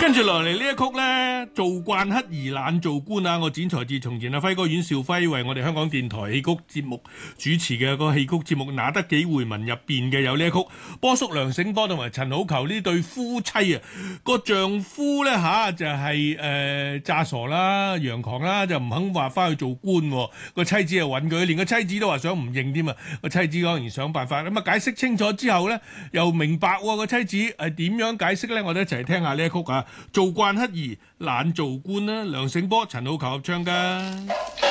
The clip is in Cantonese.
跟住落嚟呢一曲呢，做慣乞兒懶做官啊！我剪裁自從前啊，輝哥阮兆輝為我哋香港電台戲曲節目主持嘅個戲曲節目《那得幾回文》入邊嘅有呢一曲，波叔梁醒波同埋陳好逑呢對夫妻啊，個丈夫呢，就係詐傻啦、陽狂啦，就唔肯話翻去做官，個妻子又揾佢，連個妻子都話想唔認添啊！個妻子當然想辦法，咁啊解釋清楚之後呢，又明白個妻子係點樣解釋呢？我哋一齊聽下呢一曲啊！做慣乞兒懶做官啦，梁醒波、陳好逑合唱㗎。